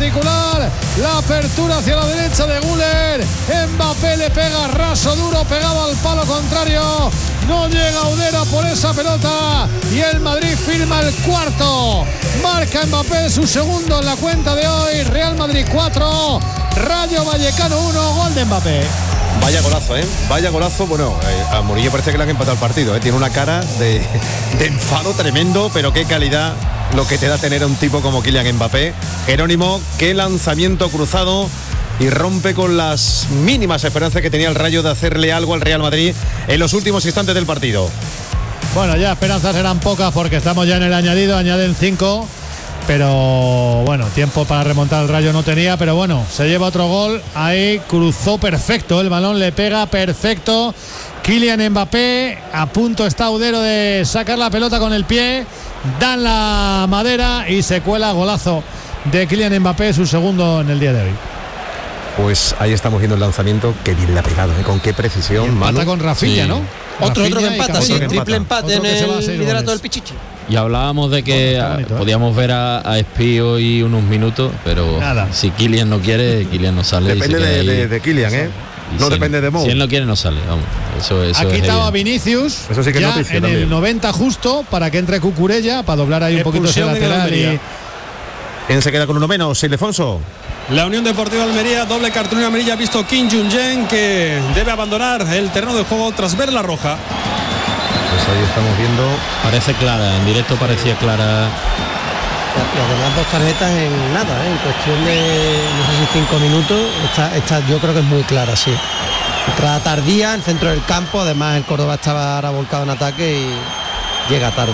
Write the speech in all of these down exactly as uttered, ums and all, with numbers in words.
auricular. La apertura hacia la derecha de Güler. Mbappé le pega raso duro, pegado al palo contrario. No llega Udera por esa pelota y el Madrid firma el cuarto. Marca Mbappé su segundo en la cuenta de hoy. Real Madrid cuatro, Rayo Vallecano uno, gol de Mbappé. Vaya golazo, ¿eh? Vaya golazo. Bueno, eh, a Murillo parece que le han empatado el partido, ¿eh? Tiene una cara de, de enfado tremendo, pero qué calidad lo que te da tener a un tipo como Kylian Mbappé. Jerónimo, qué lanzamiento cruzado y rompe con las mínimas esperanzas que tenía el Rayo de hacerle algo al Real Madrid en los últimos instantes del partido. Bueno, ya esperanzas eran pocas porque estamos ya en el añadido, añaden cinco. Pero bueno, tiempo para remontar el Rayo no tenía, pero bueno, se lleva otro gol. Ahí cruzó perfecto, el balón le pega perfecto. Kylian Mbappé, a punto está Udero de sacar la pelota con el pie. Dan la madera y se cuela, golazo de Kylian Mbappé, su segundo en el día de hoy. Pues ahí estamos viendo el lanzamiento, que bien le ha pegado, ¿eh? Con qué precisión. Empata con Rafinha, sí. ¿no? Otro, Rafinha otro que empata, sí, triple empate en el liderato del Pichichi. Y hablábamos de que bueno, bonito, ¿eh? Podíamos ver a, a Espío y unos minutos, pero nada. Si Kylian no quiere, Kylian no sale. Depende de, de, de Kylian, ¿eh? Y no si depende él, de Mou. Si él no quiere, no sale. Vamos, eso, eso ha es quitado evidente. a Vinicius. Eso sí que ya noticia en también. El noventa justo para que entre Cucurella para doblar ahí un poquito ese lateral. Y... ¿Quién se queda con uno menos? Ildefonso. La Unión Deportiva Almería, doble cartulina amarilla, ha visto Kim Jong-un, que debe abandonar el terreno de juego tras ver la roja. Pues ahí estamos viendo. Parece clara, en directo parecía clara. Y además dos tarjetas en nada, ¿eh? En cuestión de no sé si cinco minutos. Esta, esta yo creo que es muy clara, sí. Entrada tardía, en el centro del campo, además el Córdoba estaba ahora volcado en ataque y llega tarde.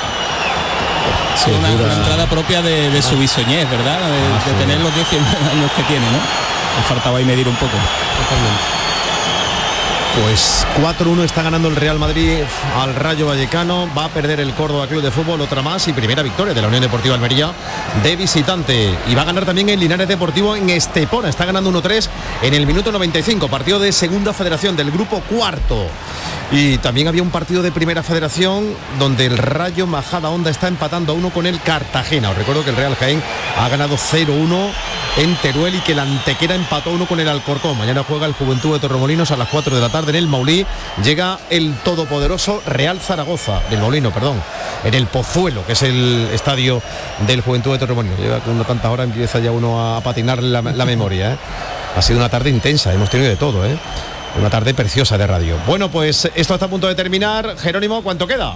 Sí, una, una entrada propia de, de su bisoñez, ¿verdad? De, ah, sí. de tener los dieciocho años que tiene, ¿no? Le faltaba ahí medir un poco. Totalmente. Pues cuatro uno está ganando el Real Madrid al Rayo Vallecano. Va a perder el Córdoba Club de Fútbol, otra más, y primera victoria de la Unión Deportiva Almería de visitante. Y va a ganar también el Linares Deportivo en Estepona. Está ganando uno tres en el minuto noventa y cinco. Partido de segunda federación del grupo cuarto. Y también había un partido de primera federación donde el Rayo Majadahonda está empatando a uno con el Cartagena. Os recuerdo que el Real Jaén ha ganado cero uno en Teruel y que el Antequera empató uno con el Alcorcón. Mañana juega el Juventud de Torremolinos a las cuatro de la tarde en el Maulí. Llega el todopoderoso Real Zaragoza, del Molino, perdón, en el Pozuelo, que es el estadio del Juventud de Torremolinos. Lleva con una tantas horas, empieza ya uno a patinar la, la memoria, ¿eh? Ha sido una tarde intensa, hemos tenido de todo, ¿eh? Una tarde preciosa de radio. Bueno, pues esto está a punto de terminar. Jerónimo, ¿cuánto queda?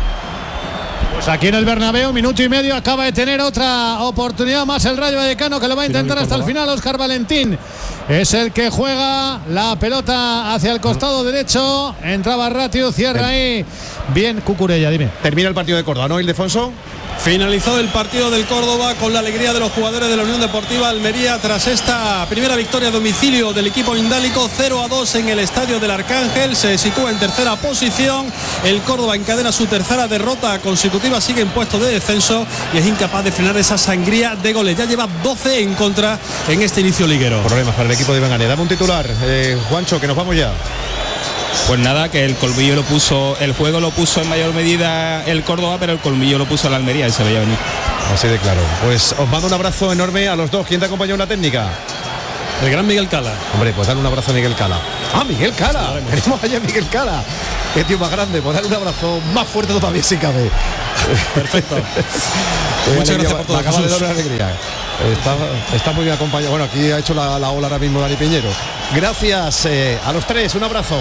Pues aquí en el Bernabéu, minuto y medio, acaba de tener otra oportunidad más el Rayo Vallecano, que lo va a intentar hasta el final. Óscar Valentín es el que juega la pelota hacia el costado derecho. Entraba Ratio, cierra ahí. Bien, Cucurella, dime. Termina el partido de Córdoba, ¿no, Ildefonso? Finalizó el partido del Córdoba con la alegría de los jugadores de la Unión Deportiva Almería tras esta primera victoria a domicilio del equipo indálico. Cero a dos en el estadio del Arcángel, se sitúa en tercera posición. El Córdoba encadena su tercera derrota consecutiva, sigue en puesto de descenso y es incapaz de frenar esa sangría de goles. Ya lleva doce en contra en este inicio liguero. Problemas para el equipo de Iván. Dame un titular, eh, Juancho, que nos vamos ya. Pues nada, que el colmillo lo puso, el juego lo puso en mayor medida el Córdoba, pero el colmillo lo puso la Almería y se veía venir. Así de claro. Pues os mando un abrazo enorme a los dos. ¿Quién te acompañó en la técnica? El gran Miguel Cala. Hombre, pues dale un abrazo a Miguel Cala. ¡Ah, Miguel Cala! Tenemos allá a Miguel Cala. Qué tío más grande. Pues dale un abrazo más fuerte todavía si cabe. Perfecto. Muchas gracias por todo. Me acaba de dar una alegría. Está, está muy bien acompañado. Bueno, aquí ha hecho la, la ola ahora mismo Dani Piñero. Gracias eh, a los tres. Un abrazo.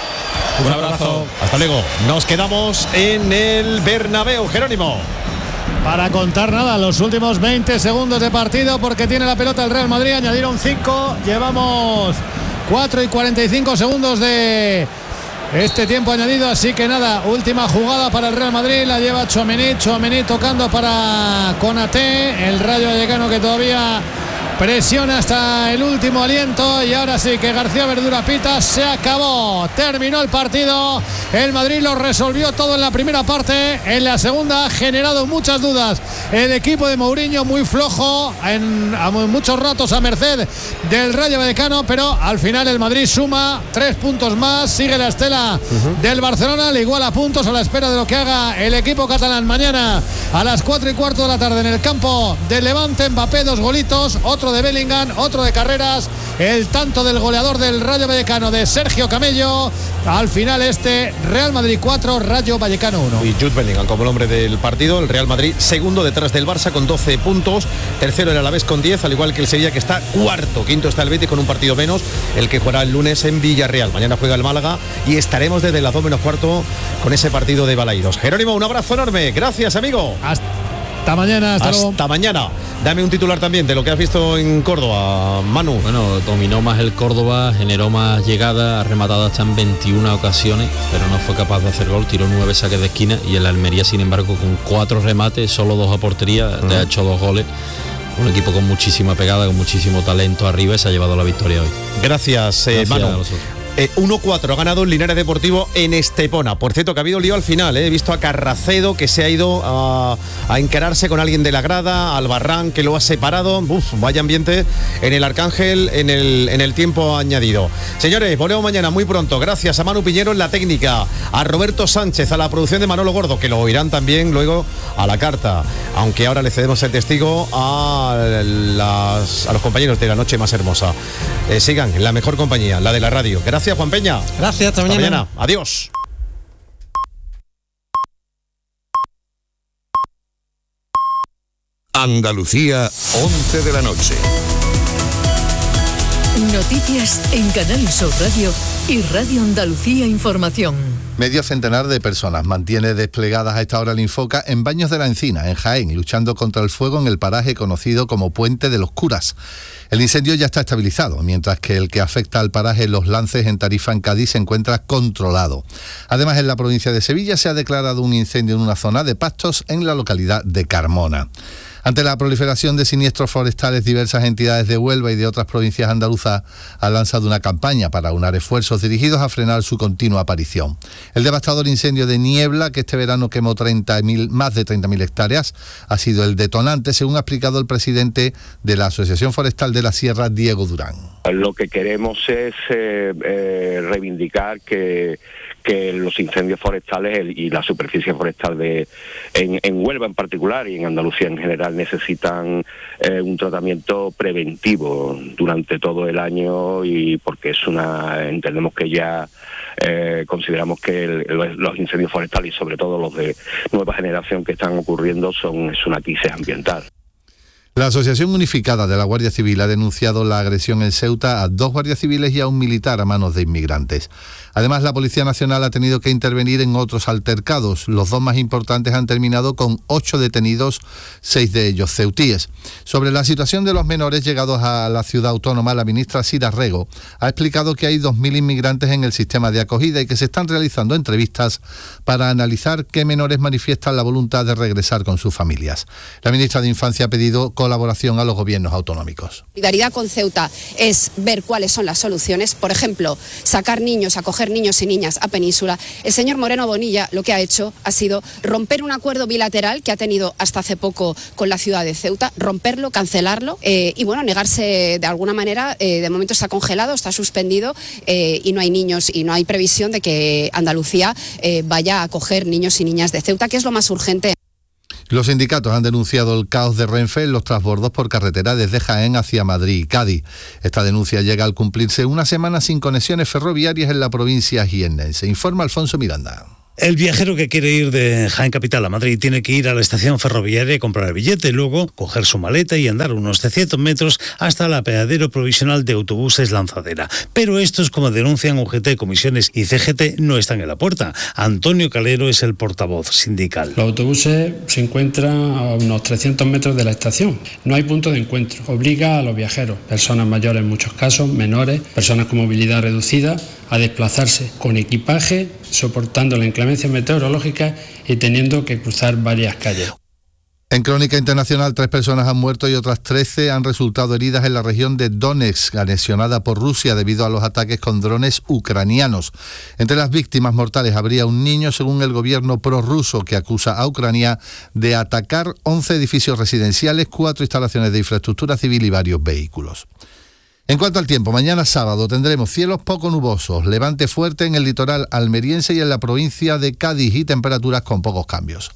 Un abrazo. Hasta luego. Nos quedamos en el Bernabéu, Jerónimo. Para contar nada, los últimos veinte segundos de partido, porque tiene la pelota el Real Madrid. Añadieron cinco. Llevamos cuatro y cuarenta y cinco segundos de este tiempo añadido. Así que nada, última jugada para el Real Madrid. La lleva Tchouaméni. Tchouaméni tocando para Konaté. El Rayo Vallecano que todavía presiona hasta el último aliento. Y ahora sí que García Verdura pita. Se acabó, terminó el partido. El Madrid lo resolvió todo en la primera parte. En la segunda ha generado muchas dudas el equipo de Mourinho, muy flojo en, a muchos ratos a merced del Rayo Vallecano, pero al final el Madrid suma tres puntos más. Sigue la estela uh-huh. del Barcelona, le iguala puntos a la espera de lo que haga el equipo catalán mañana a las cuatro y cuarto de la tarde en el campo de Levante. Mbappé, dos golitos, otro otro de Bellingham, otro de Carreras, el tanto del goleador del Rayo Vallecano, de Sergio Camello. Al final este Real Madrid cuatro, Rayo Vallecano uno. Y Jude Bellingham como el hombre del partido. El Real Madrid segundo detrás del Barça con doce puntos, tercero el Alavés con diez, al igual que el Sevilla, que está cuarto, quinto está el Betis con un partido menos, el que jugará el lunes en Villarreal. Mañana juega el Málaga y estaremos desde las dos menos cuarto con ese partido de Balaidos. Jerónimo, un abrazo enorme, gracias amigo. Hasta mañana, hasta, hasta luego. mañana. Dame un titular también de lo que has visto en Córdoba, Manu. Bueno, dominó más el Córdoba, generó más llegada, ha rematado hasta en veintiuna ocasiones, pero no fue capaz de hacer gol, tiró nueve saques de esquina, y el Almería, sin embargo, con cuatro remates, solo dos a portería, uh-huh. le ha hecho dos goles. Un equipo con muchísima pegada, con muchísimo talento arriba, y se ha llevado la victoria hoy. Gracias, eh, Gracias Manu. Eh, uno cuatro ha ganado el Linares Deportivo en Estepona. Por cierto, que ha habido lío al final, eh. He visto a Carracedo que se ha ido a, a encararse con alguien de la grada, al Barran que lo ha separado. Uf, vaya ambiente en el Arcángel en el, en el tiempo añadido. Señores, volvemos mañana muy pronto. Gracias a Manu Piñero en la técnica, a Roberto Sánchez, a la producción de Manolo Gordo, que lo oirán también luego a la carta, aunque ahora le cedemos el testigo a, las, a los compañeros de La Noche Más Hermosa. Eh, sigan en la mejor compañía, la de la radio. Gracias. Gracias, Juan Peña. Gracias, hasta, hasta mañana. mañana. Adiós. Andalucía, once de la noche. Noticias en Canal Sur Radio y Radio Andalucía Información. Medio centenar de personas mantiene desplegadas a esta hora el Infoca en Baños de la Encina, en Jaén, luchando contra el fuego en el paraje conocido como Puente de los Curas. El incendio ya está estabilizado, mientras que el que afecta al paraje Los Lances en Tarifa, en Cádiz, se encuentra controlado. Además, en la provincia de Sevilla se ha declarado un incendio en una zona de pastos en la localidad de Carmona. Ante la proliferación de siniestros forestales, diversas entidades de Huelva y de otras provincias andaluzas han lanzado una campaña para aunar esfuerzos dirigidos a frenar su continua aparición. El devastador incendio de Niebla, que este verano quemó treinta mil, más de treinta mil hectáreas, ha sido el detonante, según ha explicado el presidente de la Asociación Forestal de la Sierra, Diego Durán. Lo que queremos es eh, eh, reivindicar que que los incendios forestales el, y la superficie forestal de en, en Huelva en particular y en Andalucía en general necesitan eh, un tratamiento preventivo durante todo el año, y porque es una entendemos que ya eh, consideramos que el, el, los incendios forestales y sobre todo los de nueva generación que están ocurriendo son es una crisis ambiental. La Asociación Unificada de la Guardia Civil ha denunciado la agresión en Ceuta a dos guardias civiles y a un militar a manos de inmigrantes. Además, la Policía Nacional ha tenido que intervenir en otros altercados. Los dos más importantes han terminado con ocho detenidos, seis de ellos ceutíes. Sobre la situación de los menores llegados a la ciudad autónoma, la ministra Sira Rego ha explicado que hay dos mil inmigrantes en el sistema de acogida y que se están realizando entrevistas para analizar qué menores manifiestan la voluntad de regresar con sus familias. La ministra de Infancia ha pedido colaboración a los gobiernos autonómicos. Solidaridad con Ceuta es ver cuáles son las soluciones. Por ejemplo, sacar niños, acoger niños y niñas a Península. El señor Moreno Bonilla lo que ha hecho ha sido romper un acuerdo bilateral que ha tenido hasta hace poco con la ciudad de Ceuta, romperlo, cancelarlo eh, y bueno, negarse de alguna manera. Eh, de momento está congelado, está suspendido eh, y no hay niños y no hay previsión de que Andalucía eh, vaya a acoger niños y niñas de Ceuta, que es lo más urgente. Los sindicatos han denunciado el caos de Renfe en los transbordos por carretera desde Jaén hacia Madrid y Cádiz. Esta denuncia llega al cumplirse una semana sin conexiones ferroviarias en la provincia jiennense. Informa Alfonso Miranda. El viajero que quiere ir de Jaén Capital a Madrid tiene que ir a la estación ferroviaria y comprar el billete, luego coger su maleta y andar unos trescientos metros hasta el apeadero provisional de autobuses Lanzadera. Pero estos, como denuncian U G T, Comisiones y C G T, no están en la puerta. Antonio Calero es el portavoz sindical. Los autobuses se encuentran a unos trescientos metros de la estación. No hay punto de encuentro. Obliga a los viajeros, personas mayores en muchos casos, menores, personas con movilidad reducida, a desplazarse con equipaje, soportando la inclemencia meteorológica y teniendo que cruzar varias calles. En Crónica Internacional, tres personas han muerto y otras trece han resultado heridas en la región de Donetsk, anexionada por Rusia debido a los ataques con drones ucranianos. Entre las víctimas mortales habría un niño, según el gobierno prorruso, que acusa a Ucrania de atacar once edificios residenciales, cuatro instalaciones de infraestructura civil y varios vehículos. En cuanto al tiempo, mañana sábado tendremos cielos poco nubosos, levante fuerte en el litoral almeriense y en la provincia de Cádiz y temperaturas con pocos cambios.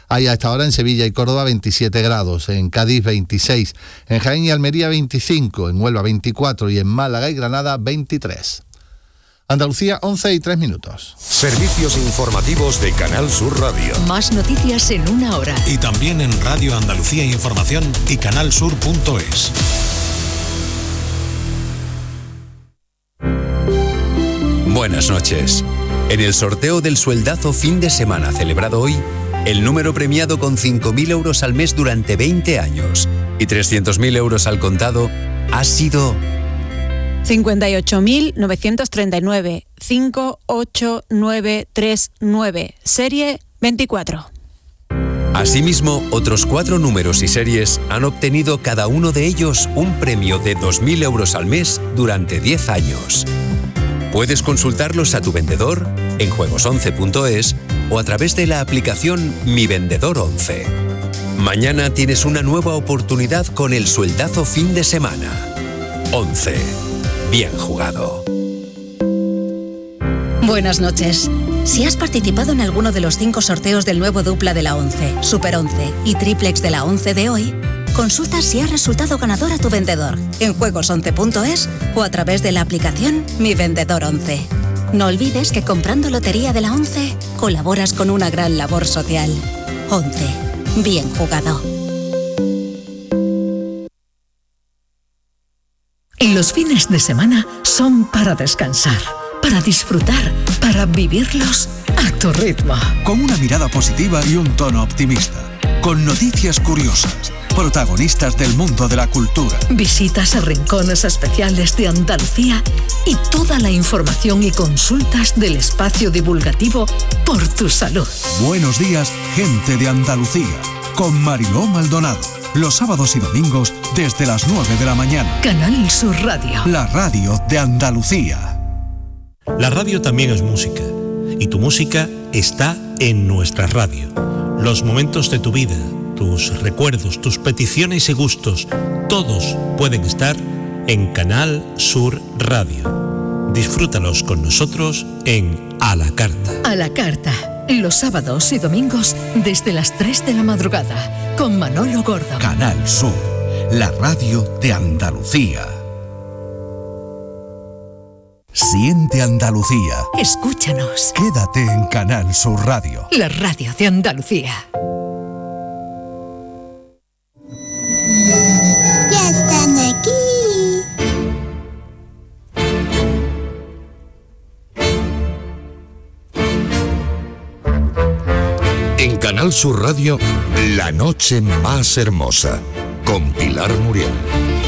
Hay a esta hora en Sevilla y Córdoba veintisiete grados, en Cádiz veintiséis, en Jaén y Almería veinticinco, en Huelva veinticuatro y en Málaga y Granada veintitrés. Andalucía, once y tres minutos. Servicios informativos de Canal Sur Radio. Más noticias en una hora. Y también en Radio Andalucía Información y canalsur punto es. Buenas noches. En el sorteo del sueldazo fin de semana celebrado hoy, el número premiado con cinco mil euros al mes durante veinte años y trescientos mil euros al contado ha sido cincuenta y ocho mil novecientos treinta y nueve, cinco ocho nueve tres nueve, serie veinticuatro. Asimismo, otros cuatro números y series han obtenido cada uno de ellos un premio de dos mil euros al mes durante diez años. Puedes consultarlos a tu vendedor en juegos once punto es o a través de la aplicación Mi Vendedor once. Mañana tienes una nueva oportunidad con el sueldazo fin de semana. once. Bien jugado. Buenas noches. Si has participado en alguno de los cinco sorteos del nuevo dupla de la once, Super once y Triplex de la once de hoy, consulta si has resultado ganador a tu vendedor en juegos once punto es o a través de la aplicación Mi Vendedor once. No olvides que comprando Lotería de la once colaboras con una gran labor social. once. Bien jugado. Los fines de semana son para descansar, para disfrutar, para vivirlos a tu ritmo. Con una mirada positiva y un tono optimista. Con noticias curiosas. Protagonistas del mundo de la cultura. Visitas a rincones especiales de Andalucía y toda la información y consultas del espacio divulgativo Por tu Salud. Buenos días, gente de Andalucía. Con Mariló Maldonado. Los sábados y domingos desde las nueve de la mañana. Canal Sur Radio. La radio de Andalucía. La radio también es música. Y tu música está en nuestra radio. Los momentos de tu vida, tus recuerdos, tus peticiones y gustos, todos pueden estar en Canal Sur Radio. Disfrútalos con nosotros en A la Carta. A la Carta. Los sábados y domingos desde las tres de la madrugada con Manolo Gordo. Canal Sur, la radio de Andalucía. Siente Andalucía. Escúchanos. Quédate en Canal Sur Radio. La radio de Andalucía. Ya están aquí. En Canal Sur Radio, La Noche Más Hermosa, con Pilar Muriel.